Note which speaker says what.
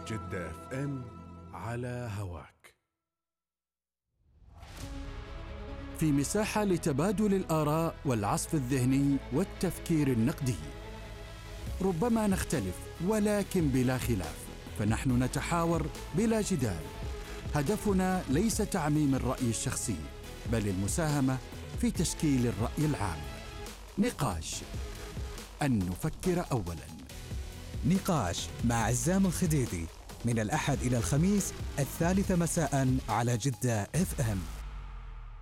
Speaker 1: جدة اف ام على هواك.
Speaker 2: في مساحة لتبادل الآراء والعصف الذهني والتفكير النقدي. ربما نختلف ولكن بلا خلاف، فنحن نتحاور بلا جدال. هدفنا ليس تعميم الرأي الشخصي، بل المساهمة في تشكيل الرأي العام. نقاش، أن نفكر أولاً.
Speaker 3: نقاش مع عزام الخديدي من الأحد إلى الخميس 3 مساء على جدة اف ام.